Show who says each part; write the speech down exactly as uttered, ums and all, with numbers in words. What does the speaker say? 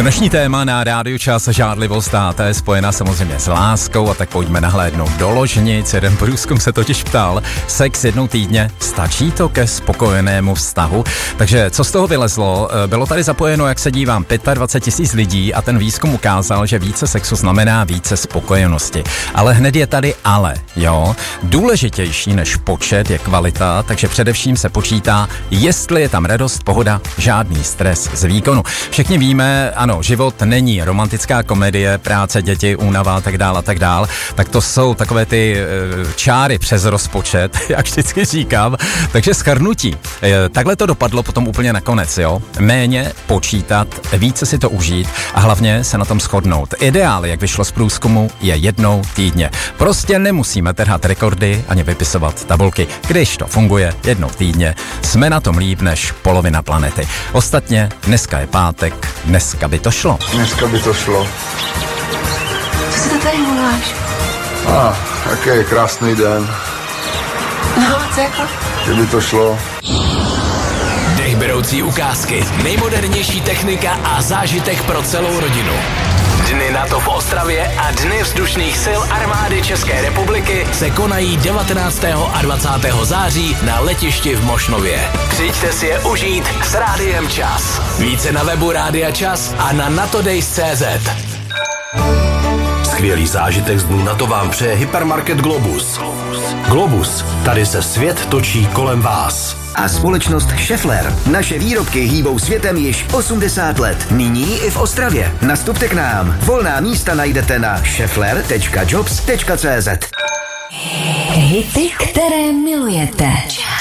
Speaker 1: Dnešní téma na rádiu Čas, žádlivost, a ta je spojena samozřejmě s láskou, a tak pojďme nahlédnout do ložnic. Jeden průzkum se totiž ptal, sex jednou týdně, stačí to ke spokojenému vztahu? Takže co z toho vylezlo? Bylo tady zapojeno, jak se dívám, dvacet pět tisíc lidí a ten výzkum ukázal, že více sexu znamená více spokojenosti. Ale hned je tady ale, jo? Důležitější než počet je kvalita, takže především se počítá, jestli je tam radost, pohoda, žádný stres z výkonu. Všichni víme, ano, život není romantická komedie, práce, děti, únava a tak dál a tak dál. Tak to jsou takové ty e, čáry přes rozpočet, jak vždycky říkám. Takže shrnutí. E, takhle to dopadlo potom úplně nakonec, jo. Méně počítat, více si to užít a hlavně se na tom shodnout. Ideál, jak vyšlo z průzkumu, je jednou týdně. Prostě nemusíme trhat rekordy ani vypisovat tabulky. Když to funguje jednou týdně, jsme na tom líp než polovina planety. Ostatně dneska je pátek, dneska by to šlo.
Speaker 2: Dneska by to šlo.
Speaker 3: Co si to tady voláš?
Speaker 2: A, ah, jaký krásný den.
Speaker 3: No, co jako?
Speaker 2: Kdyby to šlo.
Speaker 4: Dechberoucí ukázky, nejmodernější technika a zážitek pro celou rodinu. Dny NATO v Ostravě a Dny vzdušných sil armády České republiky se konají devatenáctého a dvacátého září na letišti v Mošnově. Přijďte si je užít s Rádiem Čas. Více na webu Rádia Čas a na natodays tečka cé zet.
Speaker 5: Skvělý zážitek z dnů NATO vám přeje hypermarket Globus. Globus, tady se svět točí kolem vás.
Speaker 6: A společnost Schaeffler. Naše výrobky hýbou světem již osmdesát let. Nyní i v Ostravě. Nastupte k nám. Volná místa najdete na schaeffler tečka jobs tečka cé zet.
Speaker 7: Hity, které milujete.